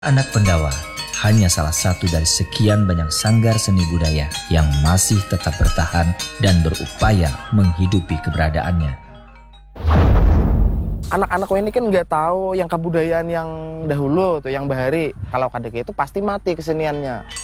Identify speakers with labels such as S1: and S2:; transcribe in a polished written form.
S1: Anak Pendawa hanya salah satu dari sekian banyak sanggar seni budaya yang masih tetap bertahan dan berupaya menghidupi keberadaannya.
S2: Anak-anak ini kan nggak tahu yang kebudayaan yang dahulu tuh, yang bahari. Kalau KDK itu pasti mati keseniannya.